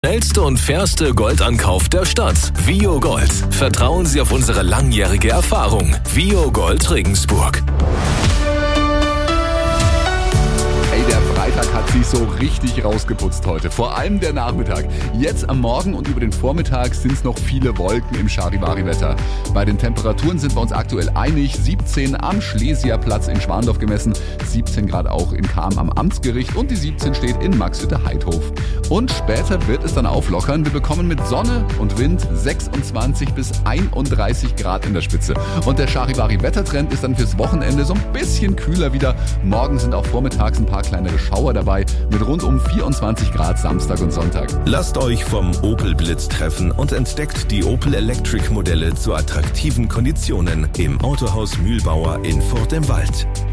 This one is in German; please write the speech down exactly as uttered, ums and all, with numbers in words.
Schnellste und fairste Goldankauf der Stadt. Vio Gold. Vertrauen Sie auf unsere langjährige Erfahrung. Vio Gold Regensburg. Hey, der Freitag hat sich so richtig rausgeputzt heute. Vor allem der Nachmittag. Jetzt am Morgen und über den Vormittag sind es noch viele Wolken im Charivari-Wetter. Bei den Temperaturen sind wir uns aktuell einig. siebzehn am Schlesierplatz in Schwandorf gemessen, siebzehn Grad auch in Cham am Amtsgericht und die siebzehn steht in Maxhütte-Heidhof. Und später wird es dann auflockern. Wir bekommen mit Sonne und Wind sechsundzwanzig bis einunddreißig Grad in der Spitze. Und der Charivari-Wettertrend ist dann fürs Wochenende so ein bisschen kühler wieder. Morgen sind auch vormittags ein paar kleinere Schauer dabei mit rund um vierundzwanzig Grad Samstag und Sonntag. Lasst euch vom Opel Blitz treffen und entdeckt die Opel Electric Modelle zu attraktiven Konditionen im Autohaus Mühlbauer in Furt im Wald.